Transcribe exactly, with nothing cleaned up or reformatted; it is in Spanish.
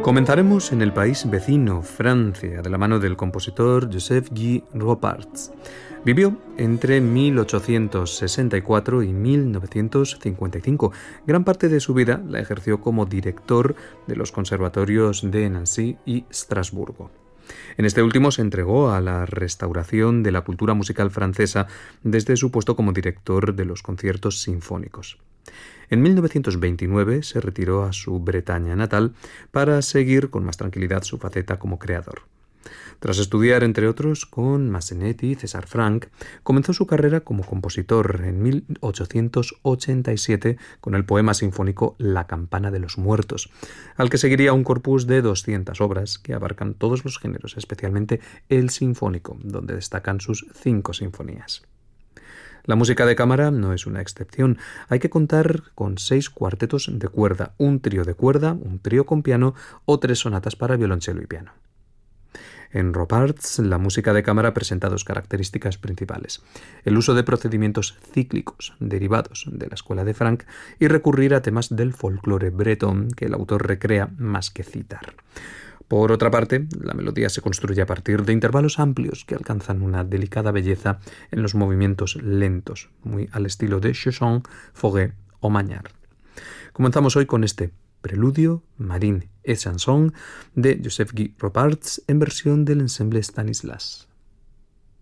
Comenzaremos en el país vecino, Francia, de la mano del compositor Joseph Guy Roparts. Vivió entre mil ochocientos sesenta y cuatro y mil novecientos cincuenta y cinco. Gran parte de su vida la ejerció como director de los conservatorios de Nancy y Estrasburgo. En este último se entregó a la restauración de la cultura musical francesa desde su puesto como director de los conciertos sinfónicos. En mil novecientos veintinueve se retiró a su Bretaña natal para seguir con más tranquilidad su faceta como creador. Tras estudiar, entre otros, con Massenet y César Franck, comenzó su carrera como compositor en mil ochocientos ochenta y siete con el poema sinfónico La campana de los muertos, al que seguiría un corpus de doscientas obras que abarcan todos los géneros, especialmente el sinfónico, donde destacan sus cinco sinfonías. La música de cámara no es una excepción. Hay que contar con seis cuartetos de cuerda, un trío de cuerda, un trío con piano o tres sonatas para violonchelo y piano. En Roparts, la música de cámara presenta dos características principales: el uso de procedimientos cíclicos derivados de la escuela de Franck y recurrir a temas del folclore bretón que el autor recrea más que citar. Por otra parte, la melodía se construye a partir de intervalos amplios que alcanzan una delicada belleza en los movimientos lentos, muy al estilo de Chaussant, Fauré o Magnard. Comenzamos hoy con este Preludio, Marine et Chanson de Joseph Guy Roparts en versión del ensemble Stanislas.